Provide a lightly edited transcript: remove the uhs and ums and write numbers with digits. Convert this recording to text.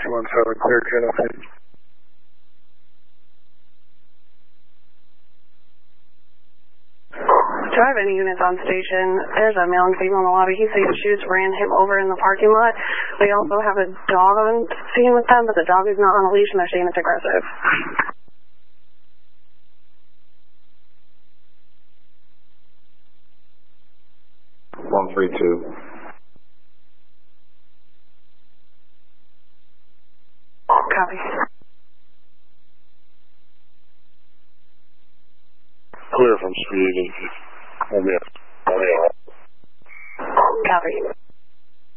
217, clear Genesee. Driving units on station. There's a male and female in the lobby. He said shoots ran him over in the parking lot. We also have a dog on scene with them, but the dog is not on a leash and they're saying it's aggressive. 132. Copy. Clear from speed. Yes. Copy.